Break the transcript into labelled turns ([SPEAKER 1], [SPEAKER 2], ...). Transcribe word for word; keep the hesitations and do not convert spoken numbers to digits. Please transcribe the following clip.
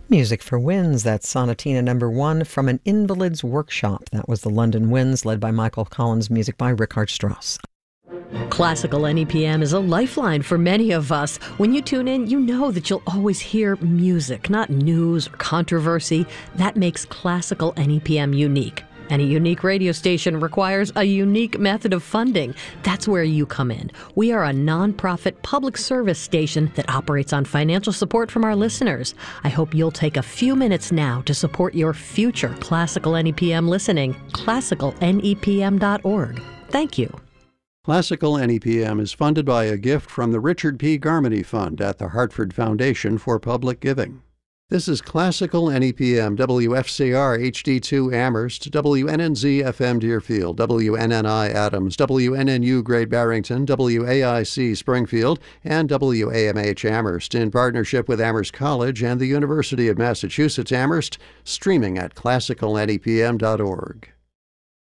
[SPEAKER 1] Music for Winds, that's Sonatina number one from an Invalid's Workshop. That was the London Winds, led by Michael Collins, music by Richard Strauss.
[SPEAKER 2] Classical N E P M is a lifeline for many of us. When you tune in, you know that you'll always hear music, not news or controversy. That makes Classical N E P M unique. And a unique radio station requires a unique method of funding. That's where you come in. We are a nonprofit public service station that operates on financial support from our listeners. I hope you'll take a few minutes now to support your future Classical N E P M listening. classical N E P M dot org. Thank you.
[SPEAKER 3] Classical N E P M is funded by a gift from the Richard P. Garmany Fund at the Hartford Foundation for Public Giving. This is Classical N E P M, W F C R H D two Amherst, W N N Z F M Deerfield, W N N I Adams, W N N U Great Barrington, W A I C Springfield, and W A M H Amherst in partnership with Amherst College and the University of Massachusetts Amherst, streaming at classical N E P M dot org.